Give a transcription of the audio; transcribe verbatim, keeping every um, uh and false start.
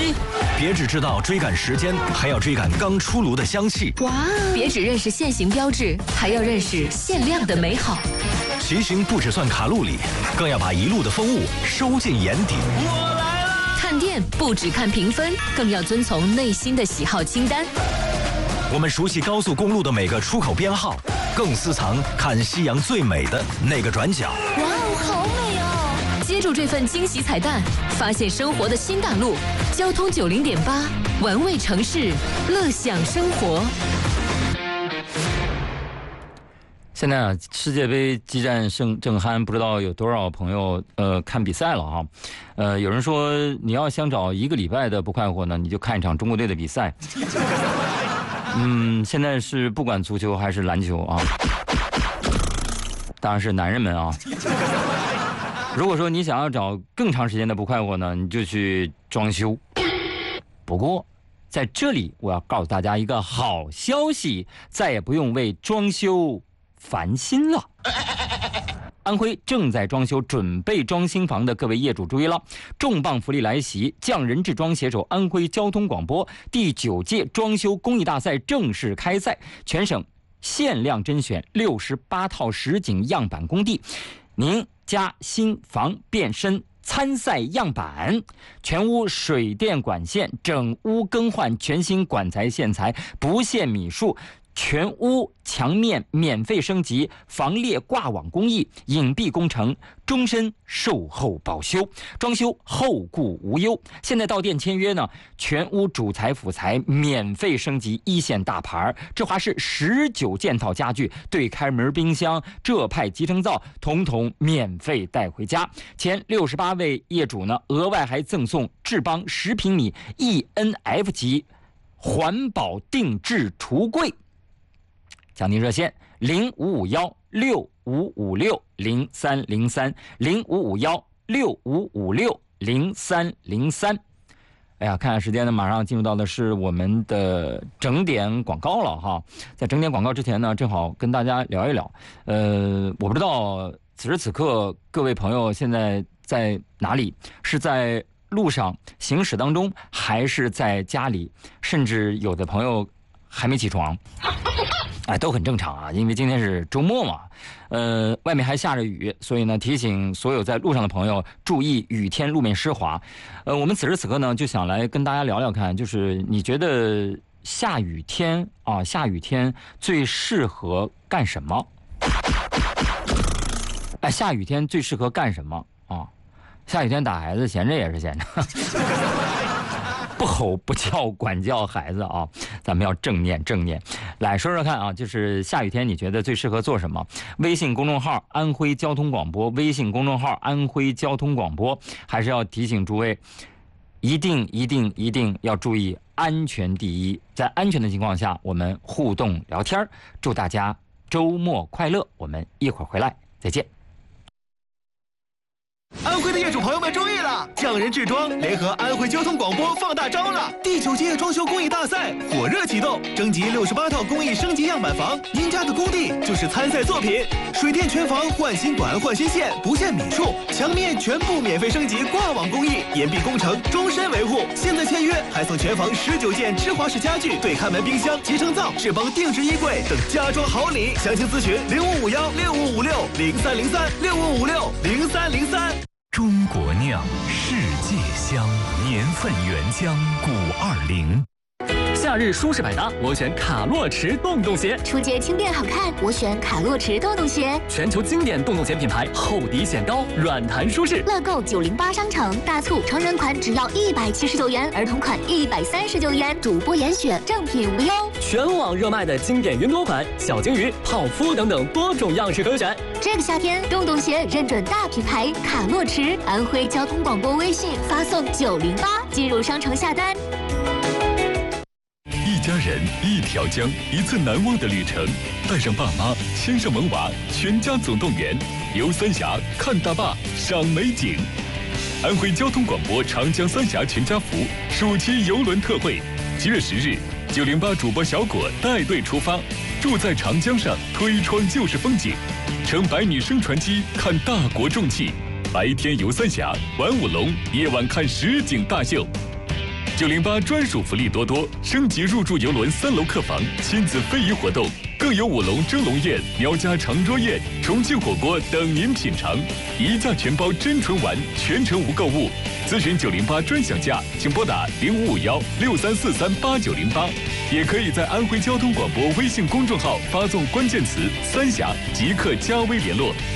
别只知道追赶时间，还要追赶刚出炉的香气。 哇！别只认识限行标志，还要认识限量的美好。 骑行不只算卡路里，更要把一路的风物收进眼底。 我来了！ 看店不只看评分，更要遵从内心的喜好清单。 我们熟悉高速公路的每个出口编号，更私藏看夕阳最美的那个转角。 哇哦，好美哦！接住这份惊喜彩蛋，发现生活的新大陆。交通九零点八，玩味城市，乐享生活。 现在啊，世界杯激战正正酣，不知道有多少朋友呃看比赛了哈。呃，有人说你要想找一个礼拜的不快活呢，你就看一场中国队的比赛。嗯，现在是不管足球还是篮球啊，当然是男人们啊。如果说你想要找更长时间的不快活呢，你就去装修。不过在这里我要告诉大家一个好消息，再也不用为装修烦心了。安徽正在装修准备装新房的各位业主注意了，重磅福利来袭，匠人制装携手安徽交通广播第九届装修公益大赛正式开赛，全省限量甄选六十八套实景样板工地，您家新房变身参赛样板，全屋水电管线整屋更换全新管材线材，不限米数，全屋墙面免费升级，防裂挂网工艺，隐蔽工程，终身售后保修，装修后顾无忧。现在到店签约呢，全屋主材辅材免费升级一线大牌，这话是十九件套家具，对开门冰箱、浙派集成灶，统统免费带回家。前六十八位业主呢，额外还赠送智邦十平米 E N F 级环保定制橱柜。讲您热线零五五幺六五五六零三零三零五五幺六五五六零三零三。哎呀，看看时间呢，马上进入到的是我们的整点广告了哈。在整点广告之前呢，正好跟大家聊一聊。呃，我不知道此时此刻各位朋友现在在哪里，是在路上行驶当中，还是在家里，甚至有的朋友还没起床。哎，都很正常啊，因为今天是周末嘛，呃，外面还下着雨，所以呢，提醒所有在路上的朋友注意雨天路面湿滑。呃，我们此时此刻呢，就想来跟大家聊聊看，就是你觉得下雨天啊，下雨天最适合干什么？哎，下雨天最适合干什么啊？下雨天打孩子，闲着也是闲着。不吼不叫管教孩子啊，咱们要正念正念。来说说看啊，就是下雨天你觉得最适合做什么？微信公众号安徽交通广播，微信公众号安徽交通广播，还是要提醒诸位，一定一定一定要注意安全第一，在安全的情况下我们互动聊天。祝大家周末快乐，我们一会儿回来再见。 安徽的业主朋友们注意了，匠人制装联合安徽交通广播放大招了！第九届装修公益大赛火热启动，征集六十八套公益升级样板房，您家的工地就是参赛作品。水电全房换新管换新线，不限米数，墙面全部免费升级挂网工艺，严密工程，终身维护。现在签约还送全房十九件芝华士家具、对看门冰箱、集成灶、智邦定制衣柜等家装好礼。详情咨询零五五幺六五五六零三零三六五五六零三零三。 中国酿，世界香，年份原浆五二零。 夏日舒适百搭，我选卡洛驰洞洞鞋； 出街轻便好看，我选卡洛驰洞洞鞋。 全球经典洞洞鞋品牌，厚底显高，软弹舒适。 乐购九零八商城大促，成人款只要一百七十九元，儿童款一百三十九元，主播严选，正品无忧。 全网热卖的经典云朵款、小鲸鱼、泡芙等等多种样式可选。 这个夏天，洞洞鞋认准大品牌卡洛驰。安徽交通广播微信发送九零八进入商城下单。 一家人，一条江，一次难忘的旅程。带上爸妈，牵上萌娃，全家总动员，游三峡，看大坝，赏美景。安徽交通广播长江三峡全家福暑期游轮特惠，七月十日，九零八主播小果带队出发，住在长江上，推窗就是风景，乘百米升船机看大国重器，白天游三峡，玩舞龙，夜晚看实景大秀。 九零八专属福利多多，升级入住邮轮三楼客房，亲子非遗活动，更有舞龙蒸笼宴、苗家长桌宴、重庆火锅等您品尝，一价全包真纯丸，全程无购物。咨询九零八专享价，请拨打零五五幺六三四三八九零八，也可以在安徽交通广播微信公众号发送关键词“三峡”即可加微联络。